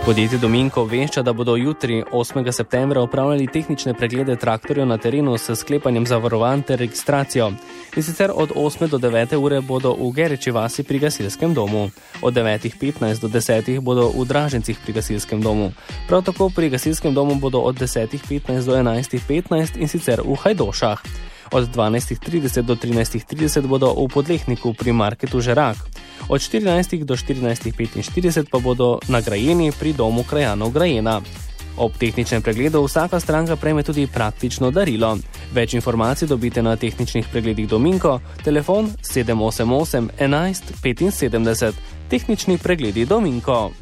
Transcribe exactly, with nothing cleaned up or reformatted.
Podjetje Dominko obvešča, da bodo jutri, osmega septembra, opravljali tehnične preglede traktorjev na terenu s sklepanjem zavarovanj ter registracijo. In sicer od osme do devete ure bodo v Geriči vasi pri gasilskem domu. Od devetih petnajst do desetih bodo v Dražencih pri gasilskem domu. Prav tako pri gasilskem domu bodo od desetih petnajst do enajstih petnajst in sicer v Hajdošah. Od dvanajstih trideset do trinajstih trideset bodo v Podlehniku pri marketu Žerak. Od štirinajstih do štirinajstih petinštirideset pa bodo nagrajeni pri domu krajanov Grajena. Ob tehničnem pregledu vsaka stranka prejme tudi praktično darilo. Več informacij dobite na tehničnih pregledih Dominko, telefon sedem osem osem enajst petinsedemdeset. Tehnični pregledi Dominko.